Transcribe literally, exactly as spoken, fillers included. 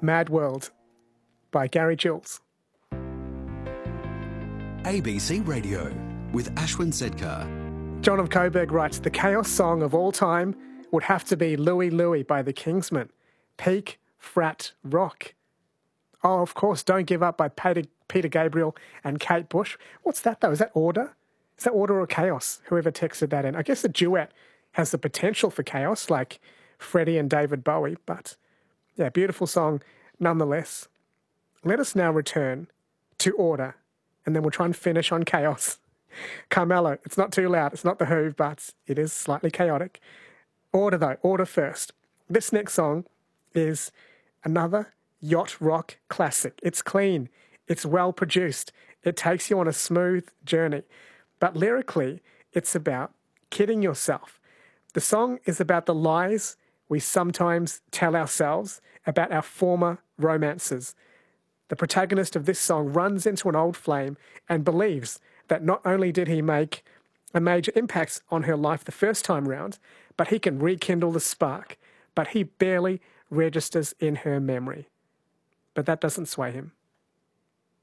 Mad World by Gary Jules. A B C Radio with Ashwin Sedkar. John of Coburg writes, the chaos song of all time would have to be Louie Louie by the Kingsmen. Peak Frat Rock. Oh, of course, Don't Give Up by Peter, Peter Gabriel and Kate Bush. What's that, though? Is that order? Is that order or chaos? Whoever texted that in. I guess the duet has the potential for chaos, like Freddie and David Bowie, but yeah, beautiful song nonetheless. Let us now return to order, and then we'll try and finish on chaos. Carmelo, it's not too loud, it's not The Who, but it is slightly chaotic. Order though, order first. This next song is another yacht rock classic. It's clean, it's well produced, it takes you on a smooth journey. But lyrically, it's about kidding yourself. The song is about the lies we sometimes tell ourselves about our former romances. The protagonist of this song runs into an old flame and believes that not only did he make a major impact on her life the first time round, but he can rekindle the spark, but he barely registers in her memory. But that doesn't sway him.